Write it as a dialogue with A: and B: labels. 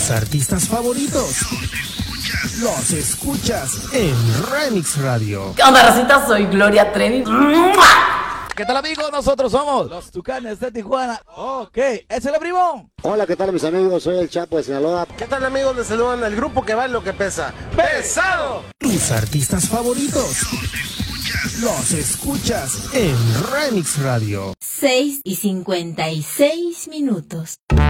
A: Tus artistas favoritos los escuchas en Remix Radio.
B: ¿Qué onda, racita? Soy Gloria Trevi.
C: ¿Qué tal, amigos? Nosotros somos los Tucanes de Tijuana. Ok, ese es el primo.
D: Hola, ¿qué tal, mis amigos? Soy el Chapo de Sinaloa.
E: ¿Qué tal, amigos? Les saludan el grupo que vale lo que pesa. ¡Pesado!
A: Tus artistas favoritos los escuchas en Remix Radio.
F: 6:56.